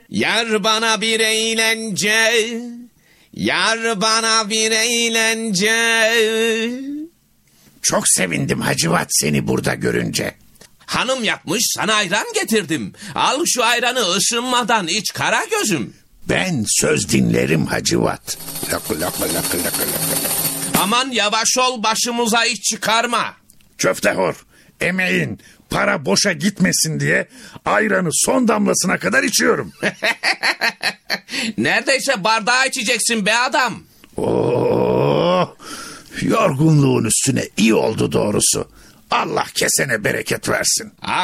Yar bana bir eğlence, yar bana bir eğlence. Çok sevindim Hacivat seni burada görünce. Hanım yapmış, sana ayran getirdim. Al şu ayranı, ısınmadan iç kara gözüm. Ben söz dinlerim Hacivat. Lakı lakı lakı lakı lakı. Aman yavaş ol, başımıza iş çıkarma. Köftehor, emeğin, para boşa gitmesin diye ayranı son damlasına kadar içiyorum. Neredeyse bardağı içeceksin be adam. Oo, yorgunluğun üstüne iyi oldu doğrusu. Allah kesene bereket versin.